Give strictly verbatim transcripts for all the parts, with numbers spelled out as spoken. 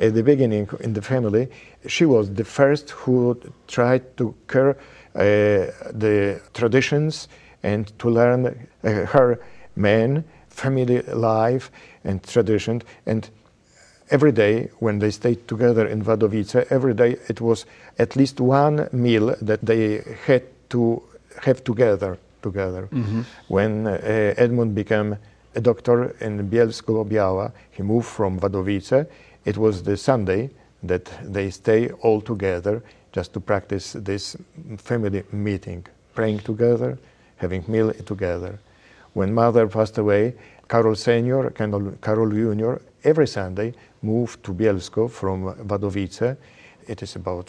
at the beginning in the family, she was the first who tried to care uh, the traditions and to learn uh, her man, family life and tradition. And every day when they stayed together in Wadowice, every day it was at least one meal that they had to have together. together. Mm-hmm. When uh, Edmund became a doctor in Bielsko-Biała, he moved from Wadowice. It was the Sunday that they stay all together just to practice this family meeting, praying together, having meal together. When mother passed away, Karol Senior, Karol, Karol Junior, every Sunday moved to Bielsko from Wadowice. It is about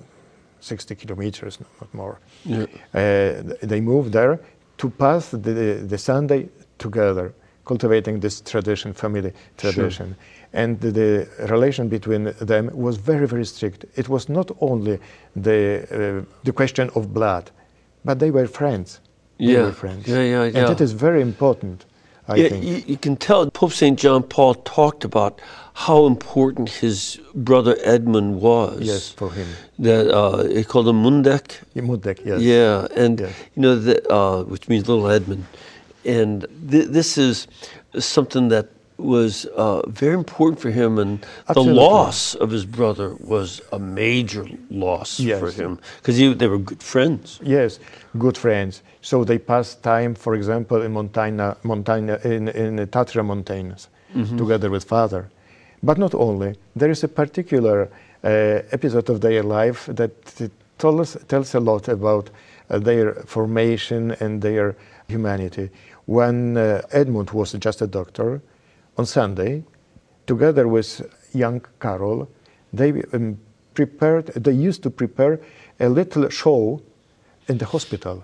sixty kilometers, not more. Yeah. Uh, they moved there to pass the, the Sunday together, cultivating this tradition, family tradition. Sure. And the, the relation between them was very, very strict. It was not only the, uh, the question of blood, but they were friends. They Yeah. were friends. Yeah, yeah, yeah. And it is very important, I yeah, think. You, you can tell Pope Saint John Paul talked about how important his brother Edmund was. Yes, for him. That uh, he called him Mundek. Mundek, yes. Yeah, and Yes. you know, the, uh, which means little Edmund. And th- this is something that was uh, very important for him, and Absolutely. the loss of his brother was a major loss Yes. for him because they were good friends. Yes, good friends. So they passed time, for example, in Montana, Montana in, in the Tatra mountains, Mm-hmm. together with father. But not only. There is a particular uh, episode of their life that it tells, tells a lot about uh, their formation and their humanity. When uh, Edmund was just a doctor, on Sunday, together with young Karol, they um, prepared. They used to prepare a little show in the hospital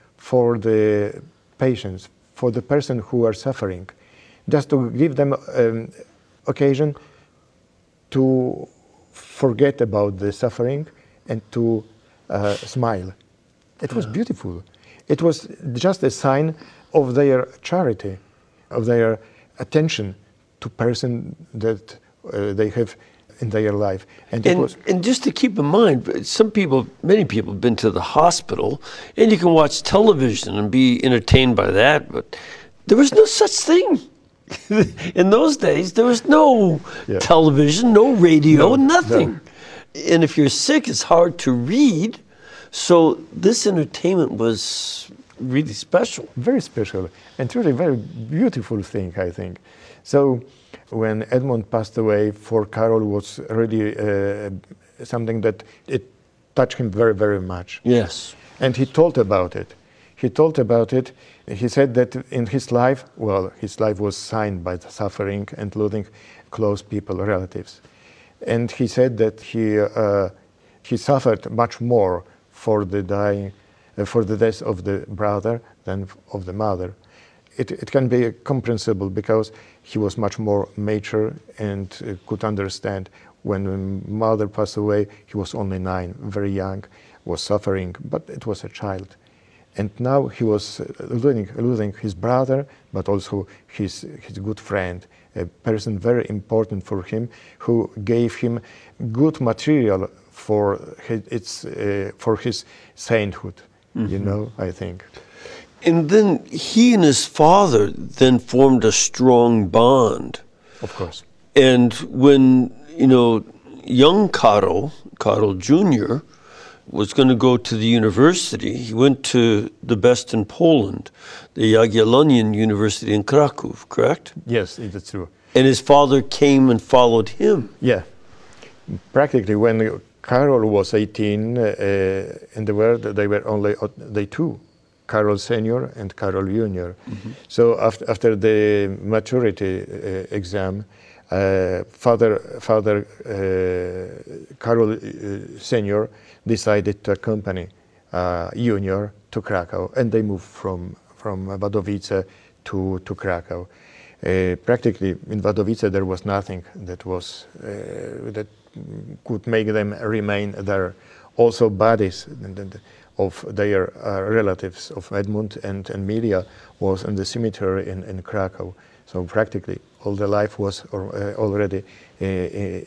for the patients, for the person who are suffering, just to give them um, occasion to forget about the suffering and to uh, smile. It was beautiful. It was just a sign of their charity, of their attention to person that uh, they have in their life. And, it And, was and just to keep in mind, some people, many people have been to the hospital, and you can watch television and be entertained by that, but there was no such thing. In those days, there was no Yeah. television, no radio, No, nothing. no. And if you're sick, it's hard to read. So this entertainment was really special. very special and truly very beautiful thing, I think. So when Edmund passed away, for Karol was really uh, something that it touched him very, very much. Yes. And he told about it. He told about it. He said that in his life, well, his life was signed by the suffering and losing close people, relatives. And he said that he uh, he suffered much more for the dying, uh, for the death of the brother than of the mother. It, it can be comprehensible because he was much more mature and uh, could understand. When mother passed away, he was only nine, very young, was suffering, but it was a child. And now he was uh, losing, losing his brother, but also his, his good friend, a person very important for him, who gave him good material for his, its, uh, for his sainthood, mm-hmm. you know, I think. And then he and his father then formed a strong bond. Of course. And when, you know, young Karol, Karol Junior, was going to go to the university, he went to the best in Poland, the Jagiellonian University in Krakow, correct? Yes, it is true. And his father came and followed him. Yeah. Practically, when Karol was eighteen, uh, in the world, they were only uh, they two, Karol Senior and Karol Junior. Mm-hmm. So after, after the maturity uh, exam, uh, father, father uh, Karol uh, Senior decided to accompany uh, Junior to Krakow, and they moved from, from Wadowice to, to Krakow. Uh, practically in Wadowice there was nothing that was uh, that could make them remain there. Also bodies of their uh, relatives of Edmund and, and Milia was in the cemetery in, in Krakow. So practically all the life was or, uh, already uh,